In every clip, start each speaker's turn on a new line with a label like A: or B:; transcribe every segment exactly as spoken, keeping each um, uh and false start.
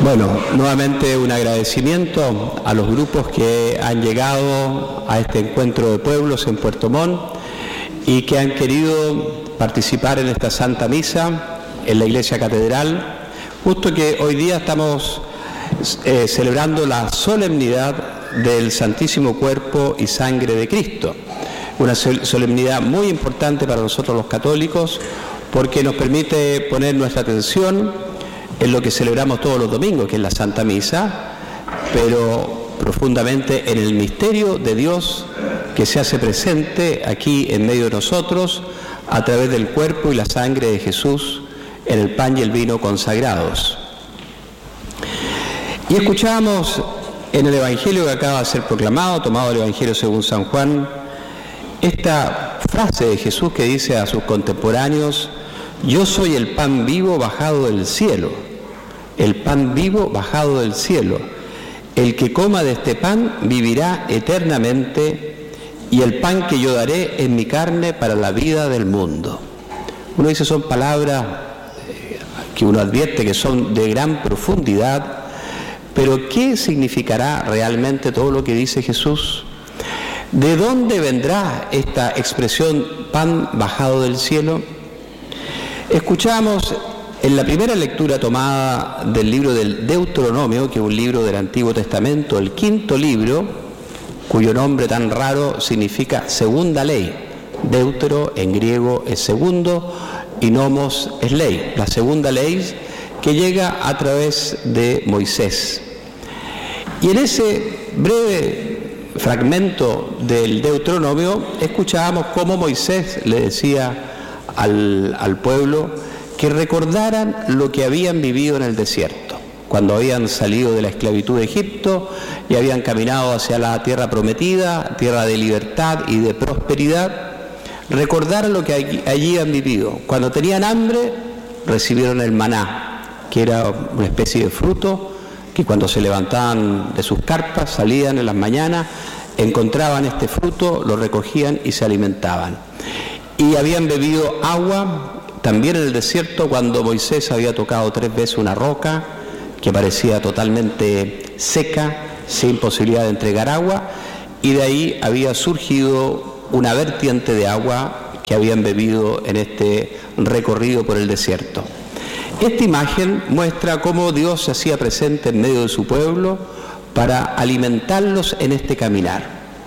A: Bueno, nuevamente un agradecimiento a los grupos que han llegado a este encuentro de pueblos en Puerto Montt y que han querido participar en esta Santa Misa en la Iglesia Catedral, justo que hoy día estamos eh, celebrando la solemnidad del Santísimo Cuerpo y Sangre de Cristo. Una solemnidad muy importante para nosotros los católicos porque nos permite poner nuestra atención en lo que celebramos todos los domingos, que es la Santa Misa, pero profundamente en el misterio de Dios que se hace presente aquí en medio de nosotros a través del cuerpo y la sangre de Jesús en el pan y el vino consagrados. Y escuchamos en el Evangelio que acaba de ser proclamado, tomado del Evangelio según San Juan, esta frase de Jesús que dice a sus contemporáneos: yo soy el pan vivo bajado del cielo. El pan vivo bajado del cielo. El que coma de este pan vivirá eternamente, y el pan que yo daré es mi carne para la vida del mundo. Uno dice, son palabras que uno advierte que son de gran profundidad, pero ¿qué significará realmente todo lo que dice Jesús? ¿De dónde vendrá esta expresión pan bajado del cielo? Escuchamos en la primera lectura tomada del libro del Deuteronomio, que es un libro del Antiguo Testamento, el quinto libro, cuyo nombre tan raro significa segunda ley. Deutero en griego es segundo y nomos es ley, la segunda ley que llega a través de Moisés. Y en ese breve fragmento del Deuteronomio escuchábamos cómo Moisés le decía al, al pueblo que recordaran lo que habían vivido en el desierto, cuando habían salido de la esclavitud de Egipto y habían caminado hacia la tierra prometida, tierra de libertad y de prosperidad. Recordaran lo que allí, allí han vivido. Cuando tenían hambre, recibieron el maná, que era una especie de fruto que cuando se levantaban de sus carpas, salían en las mañanas, encontraban este fruto, lo recogían y se alimentaban. Y habían bebido agua también en el desierto, cuando Moisés había tocado tres veces una roca que parecía totalmente seca, sin posibilidad de entregar agua, y de ahí había surgido una vertiente de agua que habían bebido en este recorrido por el desierto. Esta imagen muestra cómo Dios se hacía presente en medio de su pueblo para alimentarlos en este caminar.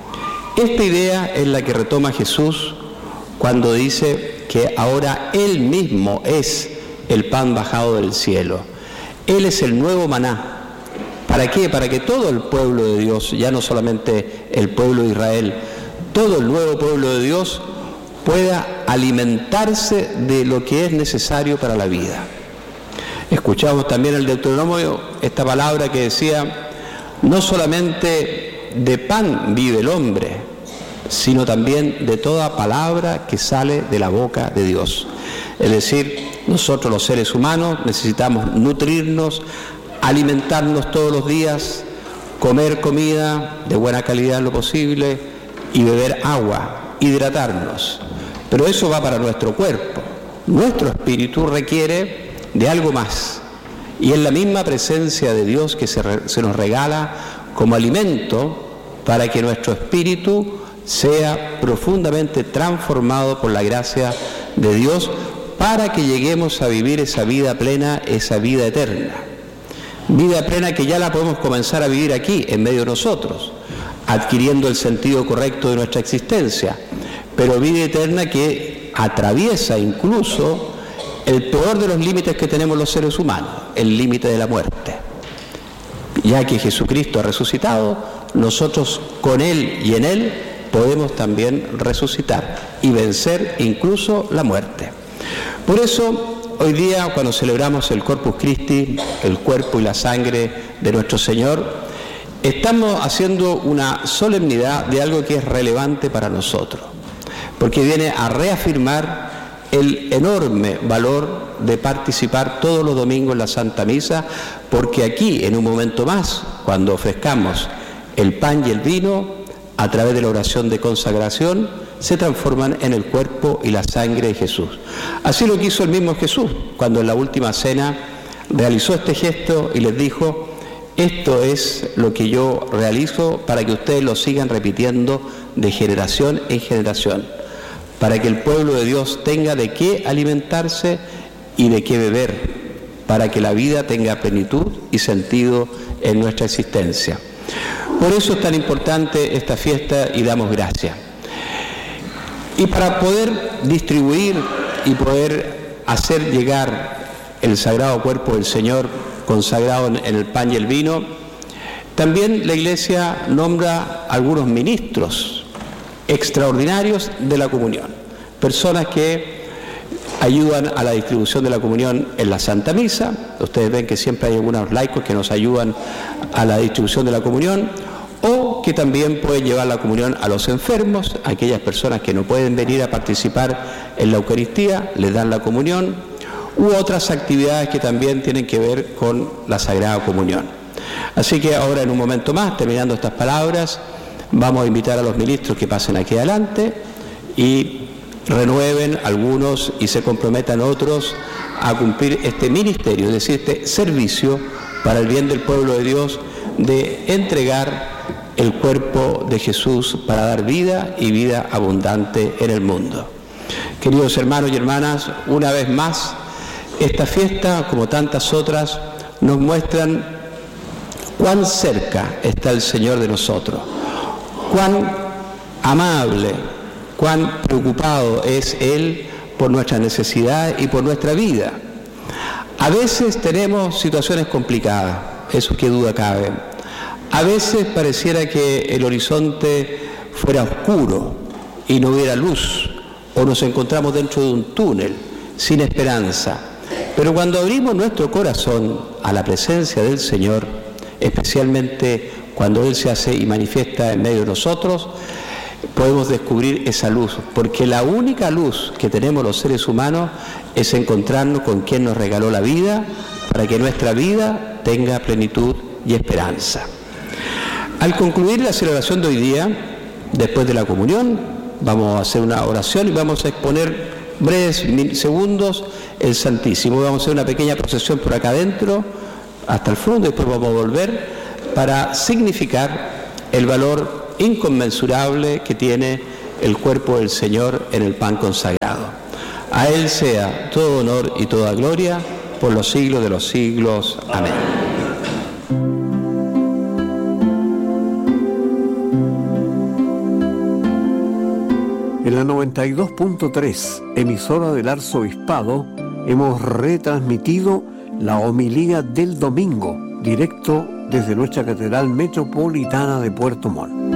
A: Esta idea es la que retoma Jesús cuando dice que ahora Él mismo es el pan bajado del cielo. Él es el nuevo maná. ¿Para qué? Para que todo el pueblo de Dios, ya no solamente el pueblo de Israel, todo el nuevo pueblo de Dios pueda alimentarse de lo que es necesario para la vida. Escuchamos también en el Deuteronomio esta palabra que decía, no solamente de pan vive el hombre, sino también de toda palabra que sale de la boca de Dios. Es decir, nosotros los seres humanos necesitamos nutrirnos, alimentarnos todos los días, comer comida de buena calidad en lo posible y beber agua, hidratarnos. Pero eso va para nuestro cuerpo. Nuestro espíritu requiere de algo más. Y es la misma presencia de Dios que se, re, se nos regala como alimento para que nuestro espíritu sea profundamente transformado por la gracia de Dios para que lleguemos a vivir esa vida plena, esa vida eterna. Vida plena que ya la podemos comenzar a vivir aquí, en medio de nosotros, adquiriendo el sentido correcto de nuestra existencia, pero vida eterna que atraviesa incluso el peor de los límites que tenemos los seres humanos, el límite de la muerte. Ya que Jesucristo ha resucitado, nosotros con Él y en Él podemos también resucitar y vencer incluso la muerte. Por eso, hoy día, cuando celebramos el Corpus Christi, el cuerpo y la sangre de nuestro Señor, estamos haciendo una solemnidad de algo que es relevante para nosotros, porque viene a reafirmar el enorme valor de participar todos los domingos en la Santa Misa, porque aquí, en un momento más, cuando ofrezcamos el pan y el vino, a través de la oración de consagración, se transforman en el cuerpo y la sangre de Jesús. Así lo quiso el mismo Jesús, cuando en la última cena realizó este gesto y les dijo: esto es lo que yo realizo para que ustedes lo sigan repitiendo de generación en generación, para que el pueblo de Dios tenga de qué alimentarse y de qué beber, para que la vida tenga plenitud y sentido en nuestra existencia. Por eso es tan importante esta fiesta y damos gracias. Y para poder distribuir y poder hacer llegar el sagrado cuerpo del Señor consagrado en el pan y el vino, también la Iglesia nombra algunos ministros extraordinarios de la comunión, personas que ayudan a la distribución de la comunión en la Santa Misa. Ustedes ven que siempre hay algunos laicos que nos ayudan a la distribución de la comunión, o que también pueden llevar la comunión a los enfermos, a aquellas personas que no pueden venir a participar en la Eucaristía, les dan la comunión, u otras actividades que también tienen que ver con la Sagrada Comunión. Así que ahora, en un momento más, terminando estas palabras, vamos a invitar a los ministros que pasen aquí adelante y renueven algunos y se comprometan otros a cumplir este ministerio, es decir, este servicio para el bien del pueblo de Dios, de entregar el cuerpo de Jesús para dar vida y vida abundante en el mundo. Queridos hermanos y hermanas, una vez más, esta fiesta, como tantas otras, nos muestran cuán cerca está el Señor de nosotros, cuán amable, cuán preocupado es Él por nuestra necesidad y por nuestra vida. A veces tenemos situaciones complicadas, eso qué duda cabe. A veces pareciera que el horizonte fuera oscuro y no hubiera luz, o nos encontramos dentro de un túnel sin esperanza. Pero cuando abrimos nuestro corazón a la presencia del Señor, especialmente cuando Él se hace y manifiesta en medio de nosotros, podemos descubrir esa luz, porque la única luz que tenemos los seres humanos es encontrarnos con quien nos regaló la vida, para que nuestra vida tenga plenitud y esperanza. Al concluir la celebración de hoy día, después de la comunión, vamos a hacer una oración y vamos a exponer breves segundos el Santísimo. Vamos a hacer una pequeña procesión por acá adentro, hasta el fondo, y después vamos a volver para significar el valor inconmensurable que tiene el cuerpo del Señor en el pan consagrado. A Él sea todo honor y toda gloria por los siglos de los siglos. Amén.
B: En la noventa y dos punto tres, emisora del Arzobispado, hemos retransmitido la homilía del domingo, directo desde nuestra Catedral Metropolitana de Puerto Montt.